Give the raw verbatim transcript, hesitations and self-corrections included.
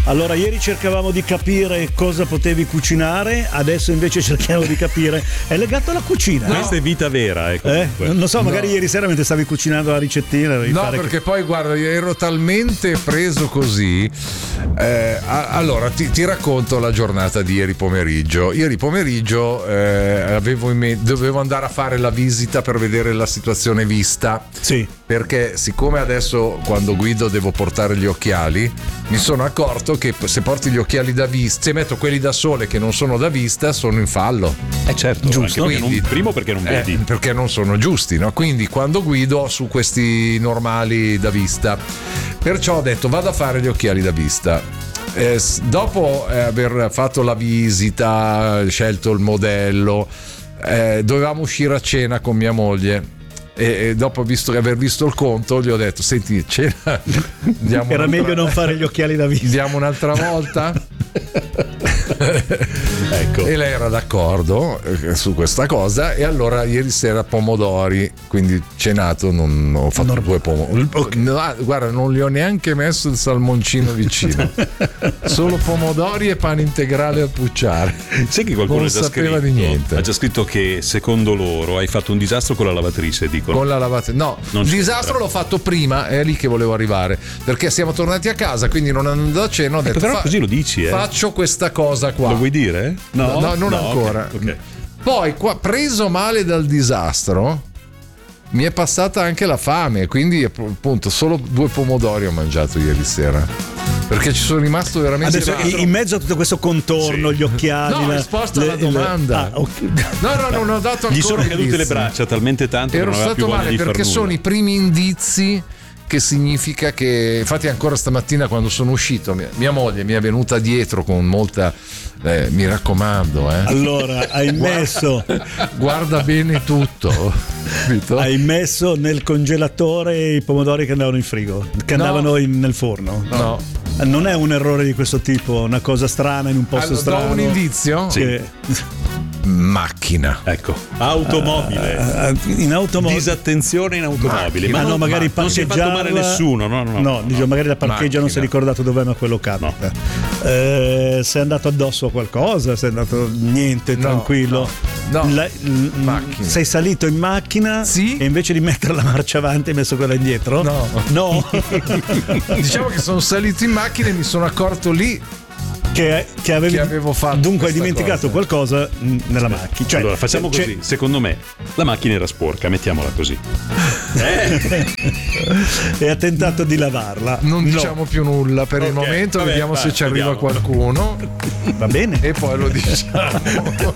Allora, ieri cercavamo di capire cosa potevi cucinare, adesso invece cerchiamo di capire. È legato alla cucina? No. Questa è vita vera, ecco. Eh? Non so, magari No. ieri sera mentre stavi cucinando la ricettina. No, fare perché che... poi guarda, ero talmente preso così. Eh, a- allora ti, ti racconto la giornata di ieri pomeriggio. Ieri pomeriggio eh, avevo in me- dovevo andare a fare la visita per vedere la situazione vista. Sì. Perché siccome adesso quando guido devo portare gli occhiali, mi sono accorto che se porti gli occhiali da vista, se metto quelli da sole che non sono da vista, sono in fallo. Eh certo, giusto. anche perché Quindi- non, primo perché non vedi. Eh, perché non sono giusti, no? Quindi quando guido ho su questi normali da vista. Perciò ho detto vado a fare gli occhiali da vista. Eh, s- dopo eh, aver fatto la visita, scelto il modello, eh, dovevamo uscire a cena con mia moglie. E, e dopo visto che aver visto il conto gli ho detto senti, cena andiamo Era un'altra- meglio non fare gli occhiali da vista. andiamo un'altra volta. Ecco. E lei era d'accordo eh, su questa cosa, e allora ieri sera pomodori, quindi cenato, non ho fatto Norm- due pomodori. Ok. No, guarda, non gli ho neanche messo il salmoncino vicino, solo pomodori e pane integrale al pucciare. Sai che qualcuno Non ha già sapeva scritto, di niente. ha già scritto che secondo loro hai fatto un disastro con la lavatrice, dicono. Con la lavatrice, no, Non il c'entra. disastro l'ho fatto prima, è lì che volevo arrivare, perché siamo tornati a casa, quindi non andando a cena ho detto però fa- così lo dici, eh. faccio questa cosa qua. Lo vuoi dire? No, no, non ancora. ok, ok. Poi qua, preso male dal disastro, mi è passata anche la fame, quindi appunto solo due pomodori ho mangiato ieri sera, perché ci sono rimasto veramente Adesso dentro. in mezzo a tutto questo contorno, Sì. gli occhiali. No, la- risposta alla le- domanda. Ah, ok. No, no, non ho dato ancora Gli sono cadute indizi. le braccia talmente tanto che Ero non aveva più stato voglia male di far perché nulla. sono i primi indizi, che significa che infatti ancora stamattina quando sono uscito mia, mia moglie mi è venuta dietro con molta eh, mi raccomando, eh. Allora, hai messo, Guarda bene tutto, capito? hai messo nel congelatore i pomodori che andavano in frigo, che No. andavano in- nel forno. No. Non è un errore di questo tipo, una cosa strana in un posto Allora, do strano. un indizio? Sì. Che- Macchina. Ecco, automobile. Ah, in automobile. Disattenzione in automobile. Ma Ma no, non, magari non si è fatto male parcheggiava- nessuno. No, no, no. No, dico, magari la parcheggia non si è Macchina. ricordato dov'è, ma quello capita. Eh, sei andato addosso a qualcosa? Sei andato niente, No, tranquillo? no, no. La- l- Macchina. Sei salito in macchina Sì. e invece di mettere la marcia avanti hai messo quella indietro? No. No. Diciamo che sono salito in macchina e mi sono accorto lì che, che avevi che avevo fatto dunque hai questa dimenticato cosa. qualcosa mh, nella macchina. Cioè, Allora facciamo c'è- così. Secondo me la macchina era sporca, mettiamola così. Eh? e ha tentato di lavarla. non No. diciamo più nulla per il Ok, momento, vabbè, vediamo vai, se ci arriva vediamo. qualcuno Va bene. e poi lo diciamo.